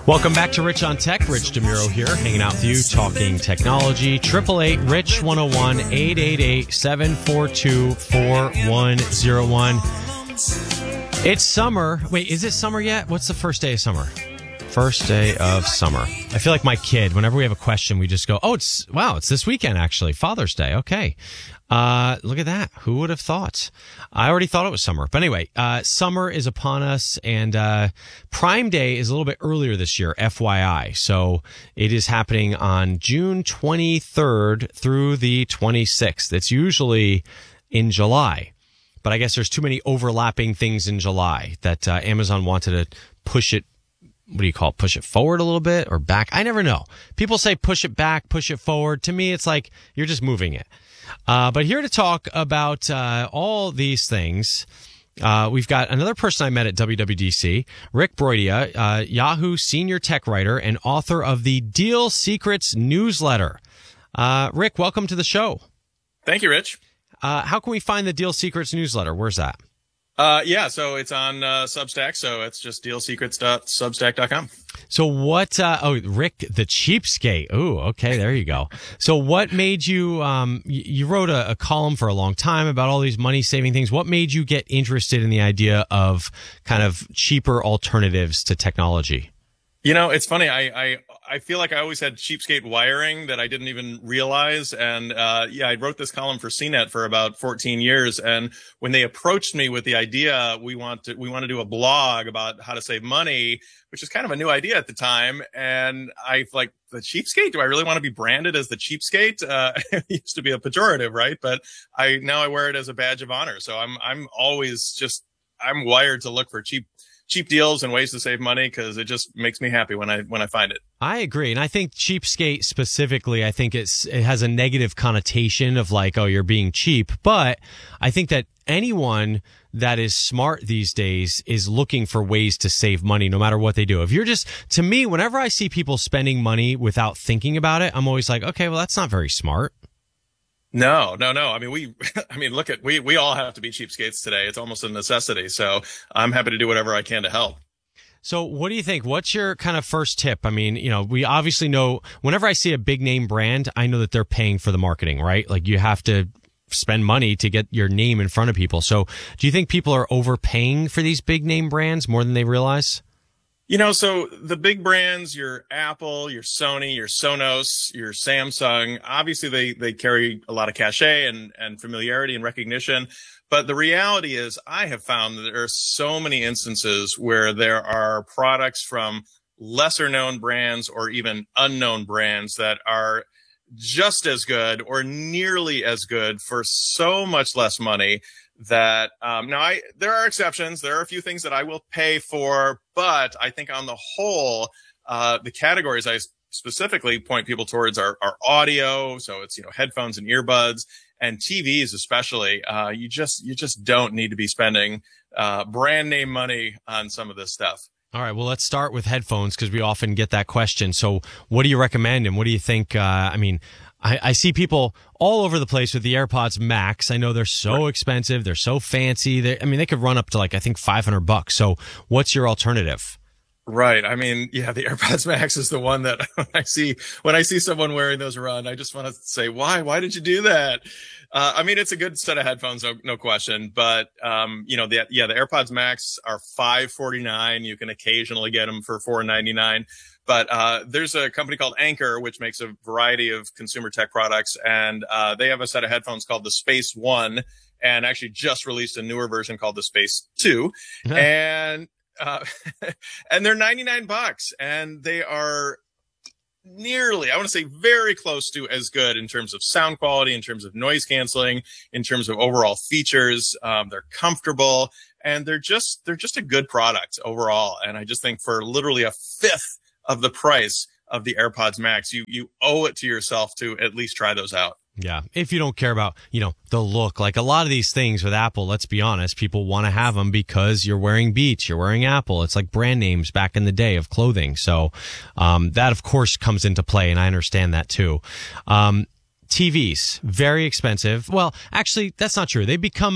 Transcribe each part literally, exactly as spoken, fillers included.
Welcome back to Rich on Tech. Rich DeMuro here, hanging out with you, talking technology. Triple eight Rich one oh one, eight eight eight, seven four two, four one oh one. It's summer. Wait, is it summer yet? What's the first day of summer? First day of summer. I feel like my kid, whenever we have a question, we just go, oh, it's, wow, it's this weekend, actually. Father's Day. Okay. Uh, look at that. Who would have thought? I already thought it was summer. But anyway, uh, summer is upon us, and uh, Prime Day is a little bit earlier this year, F Y I. So it is happening on June twenty-third through the twenty-sixth. It's usually in July. But I guess there's too many overlapping things in July that uh, Amazon wanted to push it. What do you call it? Push it forward a little bit or back? I never know. People say push it back, push it forward. To me, it's like you're just moving it. Uh, but here to talk about uh, all these things, uh, we've got another person I met at W W D C, Rick Broidia, uh, Yahoo senior tech writer and author of the Deal Secrets newsletter. Uh, Rick, welcome to the show. Thank you, Rich. Uh, how can we find the Deal Secrets newsletter? Where's that? Uh, yeah, so it's on uh, Substack, so it's just deal secrets dot substack dot com. So what, uh, oh, Rick the Cheapskate. Ooh, okay, there you go. So what made you, um, you wrote a, a column for a long time about all these money-saving things. What made you get interested in the idea of kind of cheaper alternatives to technology? You know, it's funny. I, I, I feel like I always had cheapskate wiring that I didn't even realize. And, uh, yeah, I wrote this column for C net for about fourteen years. And when they approached me with the idea, we want to, we want to do a blog about how to save money, which is kind of a new idea at the time. And I like the cheapskate. Do I really want to be branded as the cheapskate? Uh, it used to be a pejorative, right? But I, now I wear it as a badge of honor. So I'm, I'm always just, I'm wired to look for cheap cheap deals and ways to save money because it just makes me happy when I when I find it. I agree. And I think cheapskate specifically, I think it's it has a negative connotation of like, oh, you're being cheap. But I think that anyone that is smart these days is looking for ways to save money no matter what they do. If you're just, to me, whenever I see people spending money without thinking about it, I'm always like, okay, well, that's not very smart. No, no, no. I mean, we, I mean, look at, we, we all have to be cheapskates today. It's almost a necessity. So I'm happy to do whatever I can to help. So what do you think? What's your kind of first tip? I mean, you know, we obviously know whenever I see a big name brand, I know that they're paying for the marketing, right? Like you have to spend money to get your name in front of people. So do you think people are overpaying for these big name brands more than they realize? You know, so the big brands, your Apple, your Sony, your Sonos, your Samsung, obviously they, they carry a lot of cachet and, and familiarity and recognition. But the reality is I have found that there are so many instances where there are products from lesser known brands or even unknown brands that are just as good or nearly as good for so much less money that, um, now I, there are exceptions. There are a few things that I will pay for, but I think on the whole, uh, the categories I specifically point people towards are, are audio. So it's, you know, headphones and earbuds and T Vs, especially. Uh, you just, you just don't need to be spending, uh, brand name money on some of this stuff. All right. Well, let's start with headphones because we often get that question. So what do you recommend and what do you think? Uh, I mean, I, I see people all over the place with the AirPods Max. I know they're so expensive. They're so fancy. They, I mean, they could run up to like, I think five hundred bucks. So what's your alternative? Right. I mean, yeah, the AirPods Max is the one that when I see, when I see someone wearing those around, I just want to say, why, why did you do that? Uh, I mean, it's a good set of headphones, no, no question. But, um, you know, the, yeah, the AirPods Max are five forty-nine. You can occasionally get them for four ninety-nine. But, uh, there's a company called Anker, which makes a variety of consumer tech products. And, uh, they have a set of headphones called the Space One and actually just released a newer version called the Space Two. Uh-huh. And, uh, and they're ninety-nine bucks and they are nearly, I want to say very close to as good in terms of sound quality, in terms of noise canceling, in terms of overall features. Um, they're comfortable and they're just, they're just a good product overall. And I just think for literally a fifth of the price of the AirPods Max, you, you owe it to yourself to at least try those out. Yeah. If you don't care about, you know, the look, like a lot of these things with Apple, let's be honest, people want to have them because you're wearing Beats, you're wearing Apple. It's like brand names back in the day of clothing. So, um, that of course comes into play and I understand that too. Um, T Vs, very expensive. Well, actually, that's not true. They become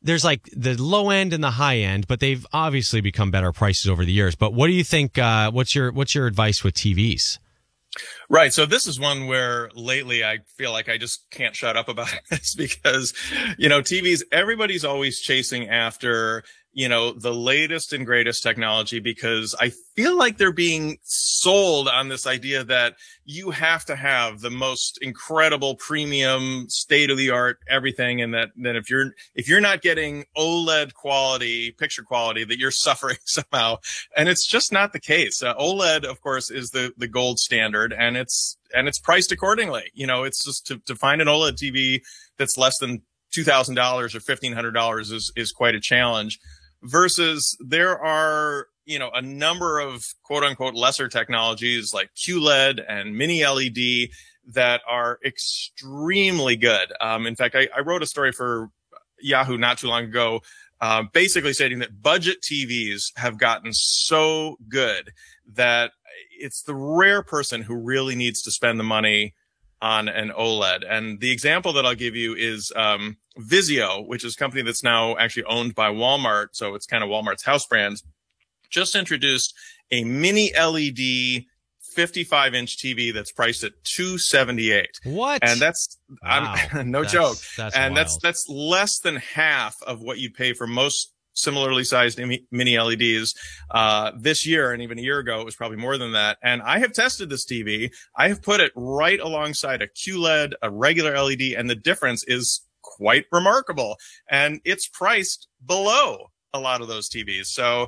there's like the low end and the high end, but they've obviously become better prices over the years. But what do you think? Uh, what's your what's your advice with T Vs? Right. So this is one where lately I feel like I just can't shut up about this because, you know, T Vs, everybody's always chasing after, you know, the latest and greatest technology because I feel like they're being sold on this idea that you have to have the most incredible premium state of the art everything. And that, that if you're, if you're not getting OLED quality, picture quality, that you're suffering somehow. And it's just not the case. Uh, OLED, of course, is the, the gold standard and it's, and it's priced accordingly. You know, it's just to, to find an OLED T V that's less than two thousand dollars or fifteen hundred dollars is, is quite a challenge. Versus there are, you know, a number of quote unquote lesser technologies like Q L E D and mini L E D that are extremely good. Um, in fact, I, I wrote a story for Yahoo not too long ago, uh, basically stating that budget T Vs have gotten so good that it's the rare person who really needs to spend the money on an OLED. And the example that I'll give you is um, Vizio, which is a company that's now actually owned by Walmart. So it's kind of Walmart's house brand, just introduced a mini L E D fifty-five inch T V that's priced at two seventy-eight. What? And that's wow. I'm, no that's, joke. That's and wild. that's that's less than half of what you'd pay for most similarly sized mini L E Ds uh this year, and even a year ago it was probably more than that. And I have tested this T V. I have put it right alongside a Q L E D, a regular L E D, and the difference is quite remarkable. And it's priced below a lot of those T Vs. So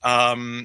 um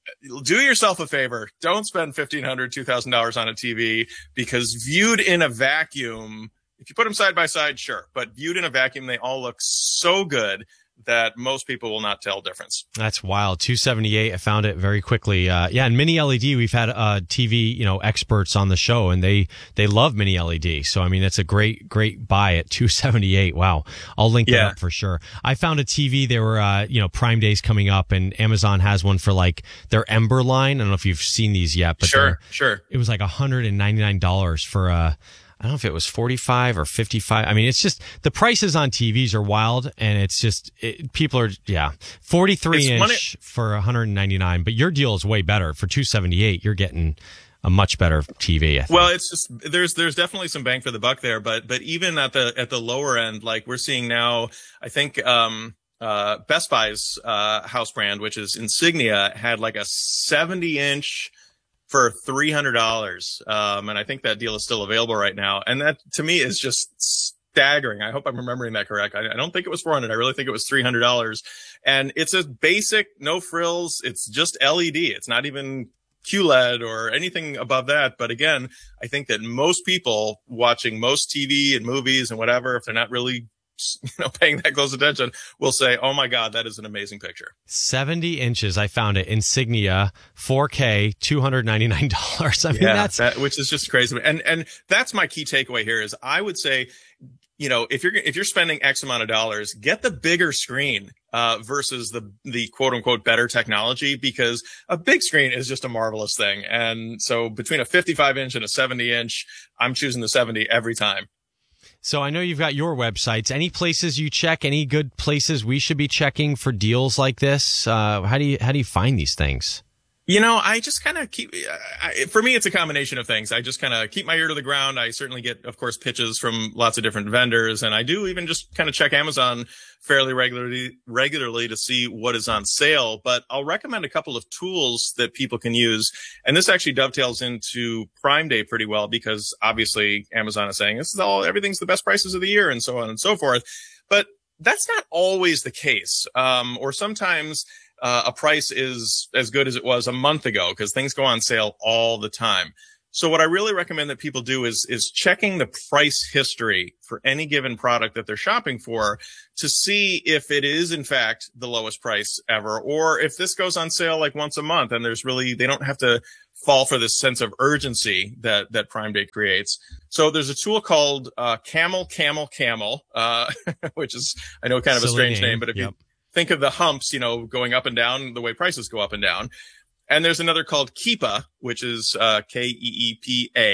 do yourself a favor. Don't spend fifteen hundred dollars, two thousand dollars on a T V, because viewed in a vacuum, if you put them side by side, sure, but viewed in a vacuum, they all look so good that most people will not tell difference. That's wild. two seventy-eight. I found it very quickly. Uh, yeah. And mini L E D, we've had, uh, T V, you know, experts on the show and they, they love mini L E D. So, I mean, it's a great, great buy at two seventy-eight. Wow. I'll link yeah. that up for sure. I found a T V. There were, uh, you know, Prime Days coming up and Amazon has one for like their Ember line. I don't know if you've seen these yet, but sure, sure. It was like one hundred ninety-nine dollars for, uh, I don't know if it was forty-five or fifty-five. I mean, it's just the prices on T Vs are wild, and it's just it, people are yeah, forty-three it's inch it, for one hundred ninety-nine. But your deal is way better for two seventy-eight. You're getting a much better T V. I think. Well, it's just there's there's definitely some bang for the buck there, but but even at the at the lower end, like we're seeing now, I think um uh Best Buy's uh house brand, which is Insignia, had like a seventy inch for three hundred dollars. Um, and I think that deal is still available right now. And that to me is just staggering. I hope I'm remembering that correct. I, I don't think it was four hundred. I really think it was three hundred dollars. And it's a basic, no frills. It's just L E D. It's not even Q L E D or anything above that. But again, I think that most people watching most T V and movies and whatever, if they're not really you know, paying that close attention, will say, oh my God, that is an amazing picture. seventy inches. I found it. Insignia, four K, two hundred ninety-nine dollars. I mean, yeah, that's, that, which is just crazy. And, and that's my key takeaway here is I would say, you know, if you're, if you're spending X amount of dollars, get the bigger screen, uh, versus the, the quote unquote better technology, because a big screen is just a marvelous thing. And so between a fifty-five inch and a seventy inch, I'm choosing the seventy every time. So I know you've got your websites. Any places you check? Any good places we should be checking for deals like this? Uh, how do you how do you find these things? You know, I just kind of keep, I, for me, it's a combination of things. I just kind of keep my ear to the ground. I certainly get, of course, pitches from lots of different vendors. And I do even just kind of check Amazon fairly regularly, regularly to see what is on sale. But I'll recommend a couple of tools that people can use. And this actually dovetails into Prime Day pretty well, because obviously Amazon is saying this is all, everything's the best prices of the year and so on and so forth. But that's not always the case. Um, or sometimes Uh, a price is as good as it was a month ago, because things go on sale all the time. So what I really recommend that people do is, is checking the price history for any given product that they're shopping for to see if it is in fact the lowest price ever, or if this goes on sale like once a month and there's really, they don't have to fall for this sense of urgency that, that Prime Day creates. So there's a tool called, uh, Camel, Camel, Camel, uh, which is, I know kind of Silly a strange name, name, but if yep. you think of the humps, you know, going up and down the way prices go up and down. And there's another called Keepa, which is uh, K E E P A.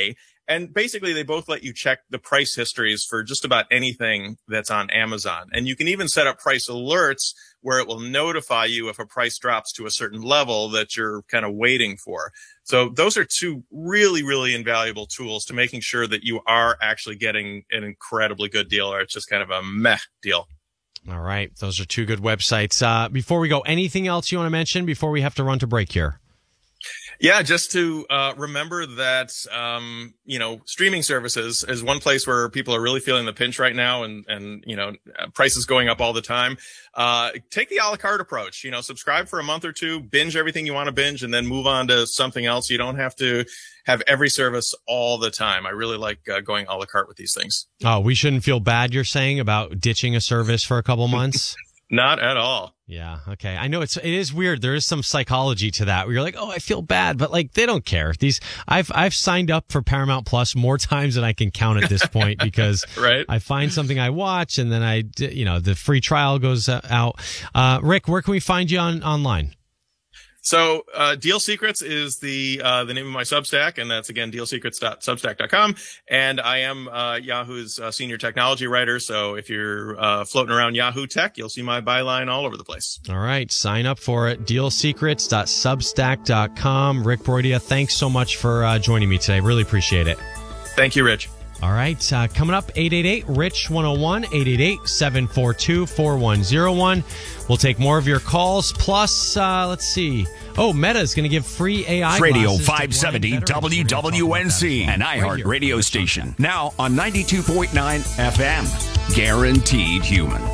And basically, they both let you check the price histories for just about anything that's on Amazon. And you can even set up price alerts where it will notify you if a price drops to a certain level that you're kind of waiting for. So those are two really, really invaluable tools to making sure that you are actually getting an incredibly good deal, or it's just kind of a meh deal. All right. Those are two good websites. Uh, before we go, anything else you want to mention before we have to run to break here? Yeah, just to uh, remember that, um, you know, streaming services is one place where people are really feeling the pinch right now, and, and you know, prices going up all the time. Uh, take the a la carte approach, you know, subscribe for a month or two, binge everything you want to binge, and then move on to something else. You don't have to have every service all the time. I really like uh, going a la carte with these things. Oh, we shouldn't feel bad, you're saying, about ditching a service for a couple months? Not at all. Yeah. Okay. I know it's, it is weird. There is some psychology to that where you're like, oh, I feel bad, but like, they don't care. These, I've, I've signed up for Paramount Plus more times than I can count at this point because right. I find something I watch and then I, you know, the free trial goes out. Uh, Rick, where can we find you on online? So, uh, Deal Secrets is the, uh, the name of my Substack, and that's again, deal secrets dot substack dot com. And I am, uh, Yahoo's uh, senior technology writer. So if you're, uh, floating around Yahoo Tech, you'll see my byline all over the place. All right. Sign up for it. deal secrets dot substack dot com. Rick Broidia, thanks so much for uh, joining me today. Really appreciate it. Thank you, Rich. All right. Uh, coming up, eight eight eight, R I C H one oh one, eight eight eight, seven four two, four one zero one. We'll take more of your calls. Plus, uh, let's see. Oh, Meta is going to give free A I Radio five seventy W W N C, an iHeart radio station. Now on ninety-two point nine F M. Guaranteed Human.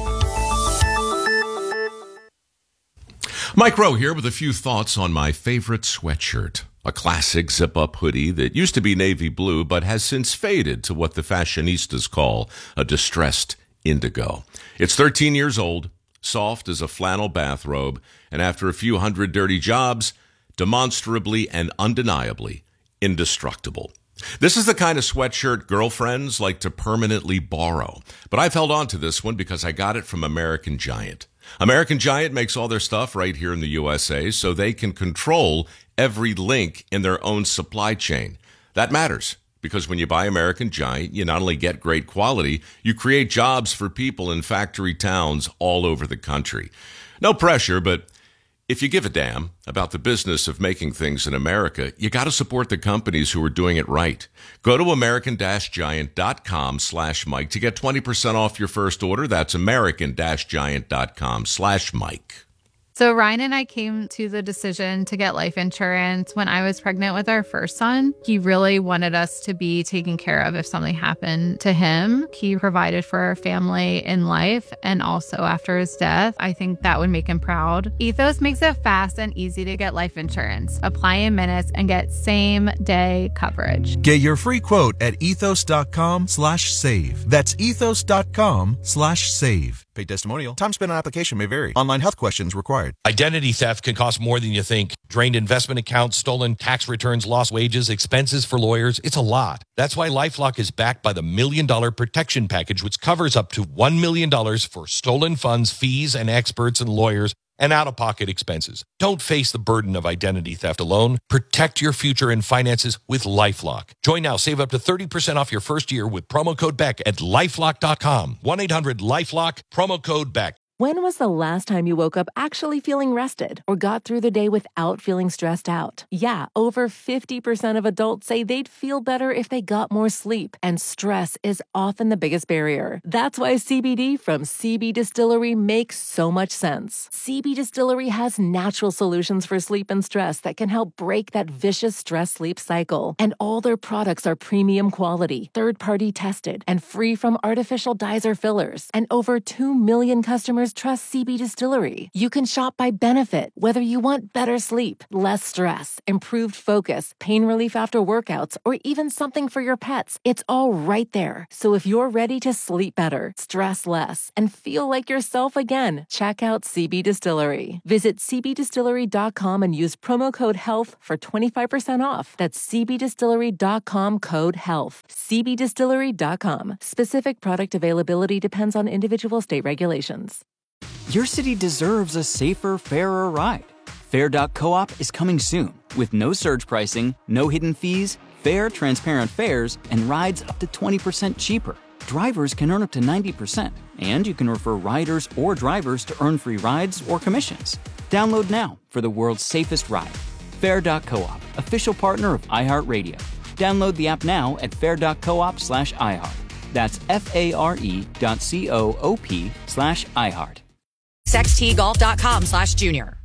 Mike Rowe here with a few thoughts on my favorite sweatshirt. A classic zip-up hoodie that used to be navy blue but has since faded to what the fashionistas call a distressed indigo. It's thirteen years old, soft as a flannel bathrobe, and after a few hundred dirty jobs, demonstrably and undeniably indestructible. This is the kind of sweatshirt girlfriends like to permanently borrow. But I've held on to this one because I got it from American Giant. American Giant makes all their stuff right here in the U S A so they can control every link in their own supply chain. That matters because when you buy American Giant, you not only get great quality, you create jobs for people in factory towns all over the country. No pressure, but if you give a damn about the business of making things in America, you got to support the companies who are doing it right. Go to american-giant.com slash Mike to get twenty percent off your first order. That's american-giant.com slash Mike. So Ryan and I came to the decision to get life insurance when I was pregnant with our first son. He really wanted us to be taken care of if something happened to him. He provided for our family in life and also after his death. I think that would make him proud. Ethos makes it fast and easy to get life insurance. Apply in minutes and get same day coverage. Get your free quote at ethos.com slash save. That's ethos.com slash save. Paid testimonial. Time spent on application may vary. Online health questions required. Identity theft can cost more than you think. Drained investment accounts, stolen tax returns, lost wages, expenses for lawyers. It's a lot. That's why LifeLock is backed by the Million Dollar Protection Package, which covers up to one million dollars for stolen funds, fees, and experts and lawyers, and out-of-pocket expenses. Don't face the burden of identity theft alone. Protect your future and finances with LifeLock. Join now. Save up to thirty percent off your first year with promo code Beck at lifelock dot com. one eight hundred lifelock, promo code Beck. When was the last time you woke up actually feeling rested or got through the day without feeling stressed out? Yeah, over fifty percent of adults say they'd feel better if they got more sleep, and stress is often the biggest barrier. That's why C B D from C B Distillery makes so much sense. C B Distillery has natural solutions for sleep and stress that can help break that vicious stress-sleep cycle. And all their products are premium quality, third-party tested, and free from artificial dyes or fillers. And over two million customers trust C B Distillery. You can shop by benefit, whether you want better sleep, less stress, improved focus, pain relief after workouts, or even something for your pets. It's all right there. So if you're ready to sleep better, stress less, and feel like yourself again, check out C B Distillery. Visit c b distillery dot com and use promo code HEALTH for twenty-five percent off. That's c b distillery dot com code HEALTH. c b distillery dot com. Specific product availability depends on individual state regulations. Your city deserves a safer, fairer ride. Fair dot coop is coming soon with no surge pricing, no hidden fees, Fair, transparent fares and rides up to twenty percent cheaper. Drivers can earn up to ninety percent, and you can refer riders or drivers to earn free rides or commissions. Download now for the world's safest ride. Fair dot coop, official partner of iHeartRadio. Download the app now at fair dot coop slash iHeart. That's F-A-R-E dot C-O-O-P slash iHeart. sextgolf dot com slash junior.